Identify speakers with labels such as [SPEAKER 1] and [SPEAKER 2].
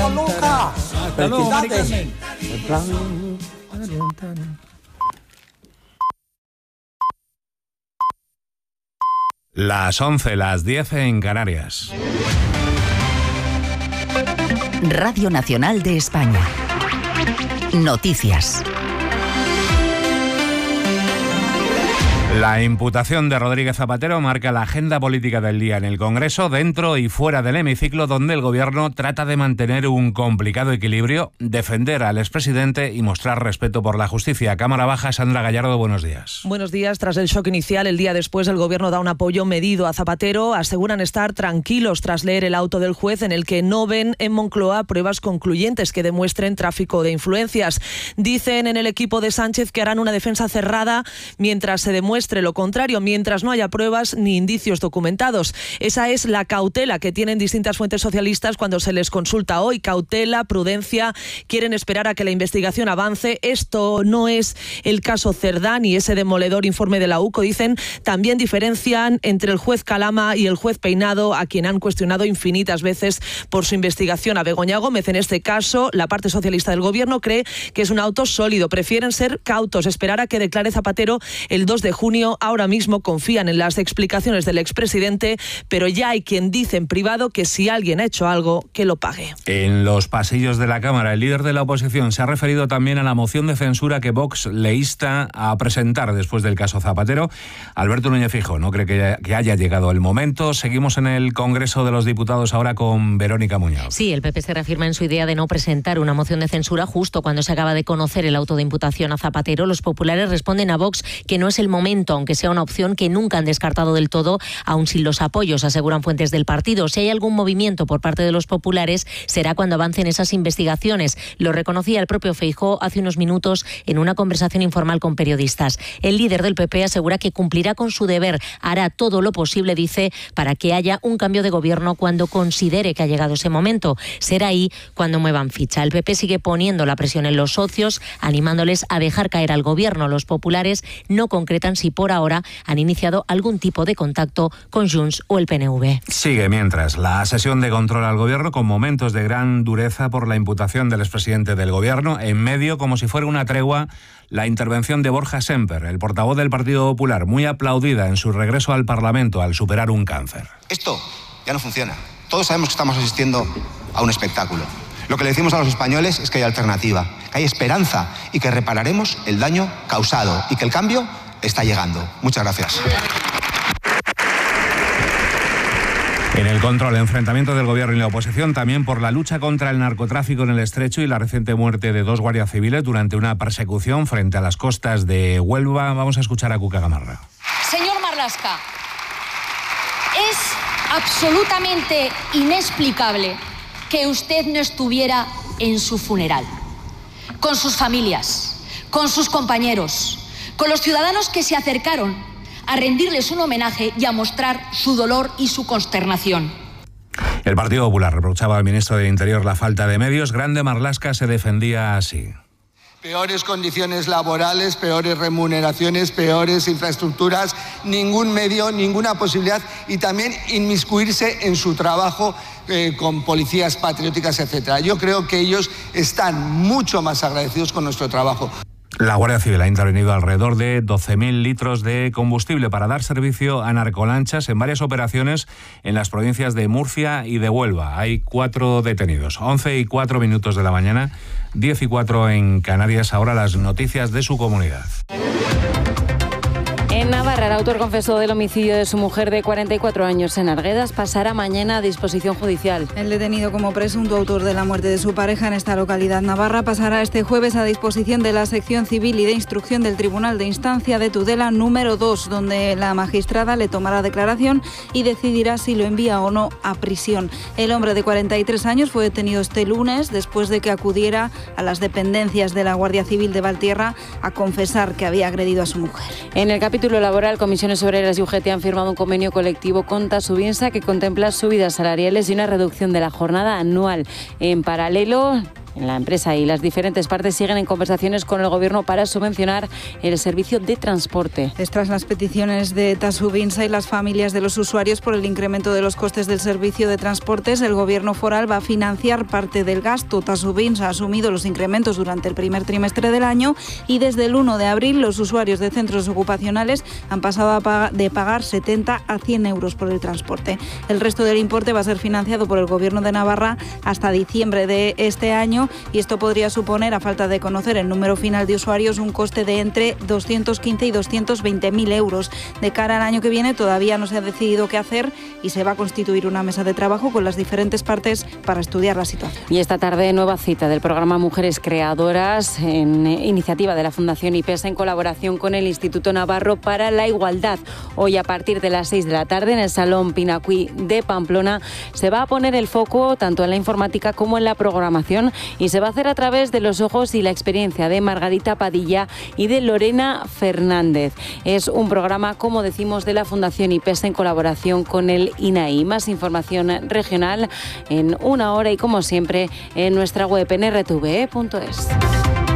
[SPEAKER 1] Adiós, Lucas.
[SPEAKER 2] Hasta luego, Mari Carmen.
[SPEAKER 3] Las 11, las 10 en Canarias.
[SPEAKER 4] Radio Nacional de España. Noticias.
[SPEAKER 3] La imputación de Rodríguez Zapatero marca la agenda política del día en el Congreso, dentro y fuera del hemiciclo, donde el Gobierno trata de mantener un complicado equilibrio, defender al expresidente y mostrar respeto por la justicia. Cámara Baja, Sandra Gallardo, buenos días.
[SPEAKER 5] Buenos días. Tras el shock inicial, el día después el Gobierno da un apoyo medido a Zapatero. Aseguran estar tranquilos tras leer el auto del juez, en el que no ven en Moncloa pruebas concluyentes que demuestren tráfico de influencias. Dicen en el equipo de Sánchez que harán una defensa cerrada mientras se demuestre lo contrario, mientras no haya pruebas ni indicios documentados. Esa es la cautela que tienen distintas fuentes socialistas cuando se les consulta hoy. Cautela, prudencia, quieren esperar a que la investigación avance. Esto no es el caso Cerdá ni ese demoledor informe de la UCO, dicen. También diferencian entre el juez Calama y el juez Peinado, a quien han cuestionado infinitas veces por su investigación. A Begoña Gómez, en este caso, la parte socialista del Gobierno cree que es un auto sólido. Prefieren ser cautos, esperar a que declare Zapatero el 2 de junio. Ahora mismo confían en las explicaciones del expresidente, pero ya hay quien dice en privado que si alguien ha hecho algo, que lo pague.
[SPEAKER 3] En los pasillos de la Cámara, el líder de la oposición se ha referido también a la moción de censura que Vox le insta a presentar después del caso Zapatero. Alberto Núñez Feijóo no cree que haya llegado el momento. Seguimos en el Congreso de los Diputados ahora con Verónica Muñoz.
[SPEAKER 6] Sí, el PP se reafirma en su idea de no presentar una moción de censura justo cuando se acaba de conocer el auto de imputación a Zapatero. Los populares responden a Vox que no es el momento, aunque sea una opción que nunca han descartado del todo, aún sin los apoyos, aseguran fuentes del partido. Si hay algún movimiento por parte de los populares, será cuando avancen esas investigaciones. Lo reconocía el propio Feijóo hace unos minutos en una conversación informal con periodistas. El líder del PP asegura que cumplirá con su deber, hará todo lo posible, dice, para que haya un cambio de gobierno cuando considere que ha llegado ese momento. Será ahí cuando muevan ficha. El PP sigue poniendo la presión en los socios, animándoles a dejar caer al gobierno. Los populares no concretan si por ahora han iniciado algún tipo de contacto con Junts o el PNV.
[SPEAKER 3] Sigue mientras la sesión de control al gobierno, con momentos de gran dureza por la imputación del expresidente del gobierno. En medio, como si fuera una tregua, la intervención de Borja Semper, el portavoz del Partido Popular, muy aplaudida en su regreso al Parlamento al superar un cáncer.
[SPEAKER 7] Esto ya no funciona. Todos sabemos que estamos asistiendo a un espectáculo. Lo que le decimos a los españoles es que hay alternativa, que hay esperanza y que repararemos el daño causado y que el cambio está llegando. Muchas gracias.
[SPEAKER 3] En el control, el enfrentamiento del gobierno y la oposición, también por la lucha contra el narcotráfico en el Estrecho y la reciente muerte de 2 guardias civiles durante una persecución frente a las costas de Huelva. Vamos a escuchar a Cuca Gamarra.
[SPEAKER 8] Señor Marlaska, es absolutamente inexplicable que usted no estuviera en su funeral, con sus familias, con sus compañeros, con los ciudadanos que se acercaron a rendirles un homenaje y a mostrar su dolor y su consternación.
[SPEAKER 3] El Partido Popular reprochaba al ministro del Interior la falta de medios. Grande Marlaska se defendía así.
[SPEAKER 9] Peores condiciones laborales, peores remuneraciones, peores infraestructuras, ningún medio, ninguna posibilidad, y también inmiscuirse en su trabajo con policías patrióticas, etc. Yo creo que ellos están mucho más agradecidos con nuestro trabajo.
[SPEAKER 3] La Guardia Civil ha intervenido alrededor de 12.000 litros de combustible para dar servicio a narcolanchas en varias operaciones en las provincias de Murcia y de Huelva. Hay 4 detenidos. 11:04 de la mañana, 10:04 en Canarias. Ahora las noticias de su comunidad.
[SPEAKER 10] En Navarra, el autor confesó del homicidio de su mujer de 44 años en Arguedas pasará mañana a disposición judicial.
[SPEAKER 11] El detenido como presunto autor de la muerte de su pareja en esta localidad navarra pasará este jueves a disposición de la sección civil y de instrucción del Tribunal de Instancia de Tudela número 2, donde la magistrada le tomará declaración y decidirá si lo envía o no a prisión. El hombre de 43 años fue detenido este lunes después de que acudiera a las dependencias de la Guardia Civil de Valtierra a confesar que había agredido a su mujer.
[SPEAKER 10] En el capítulo laboral, Comisiones Obreras y UGT han firmado un convenio colectivo con Tasubiensa que contempla subidas salariales y una reducción de la jornada anual. En paralelo, en la empresa y las diferentes partes siguen en conversaciones con el Gobierno para subvencionar el servicio de transporte.
[SPEAKER 11] Tras las peticiones de Tasubinsa y las familias de los usuarios por el incremento de los costes del servicio de transportes, el Gobierno foral va a financiar parte del gasto. Tasubinsa ha asumido los incrementos durante el primer trimestre del año y desde el 1 de abril los usuarios de centros ocupacionales han pasado de pagar 70 a 100 euros por el transporte. El resto del importe va a ser financiado por el Gobierno de Navarra hasta diciembre de este año y esto podría suponer, a falta de conocer el número final de usuarios, un coste de entre 215 y 220.000 euros. De cara al año que viene todavía no se ha decidido qué hacer y se va a constituir una mesa de trabajo con las diferentes partes para estudiar la situación.
[SPEAKER 10] Y esta tarde nueva cita del programa Mujeres Creadoras en iniciativa de la Fundación IPESA en colaboración con el Instituto Navarro para la Igualdad. Hoy a partir de las 6 de la tarde en el Salón Pinacuí de Pamplona se va a poner el foco tanto en la informática como en la programación y se va a hacer a través de los ojos y la experiencia de Margarita Padilla y de Lorena Fernández. Es un programa, como decimos, de la Fundación IPESA en colaboración con el INAI. Más información regional en una hora y como siempre en nuestra web en rtve.es.